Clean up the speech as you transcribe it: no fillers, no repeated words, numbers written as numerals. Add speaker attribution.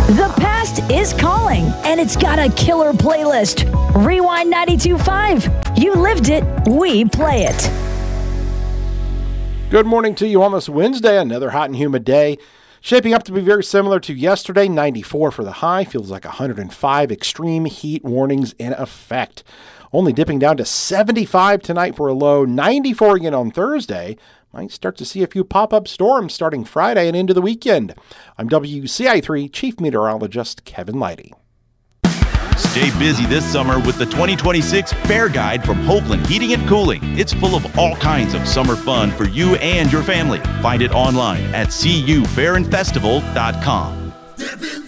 Speaker 1: The past is calling, and it's got a killer playlist. Rewind 92.5. You lived it, we play it.
Speaker 2: Good morning to you on this Wednesday, another hot and humid day. Shaping up to be very similar to yesterday, 94 for the high, feels like 105, extreme heat warnings in effect. Only dipping down to 75 tonight for a low, 94 again on Thursday. Might start to see a few pop-up storms starting Friday and into the weekend. I'm WCI3 Chief Meteorologist Kevin Leidy.
Speaker 3: Stay busy this summer with the 2026 Fair Guide from Hoagland Heating and Cooling. It's full of all kinds of summer fun for you and your family. Find it online at cufairandfestival.com.